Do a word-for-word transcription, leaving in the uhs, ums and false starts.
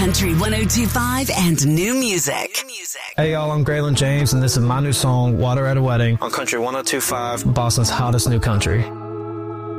Country one oh two point five and new music. Hey y'all, I'm Graylin James, and this is my new song, Water at a Wedding, on Country one oh two point five, Boston's hottest new country.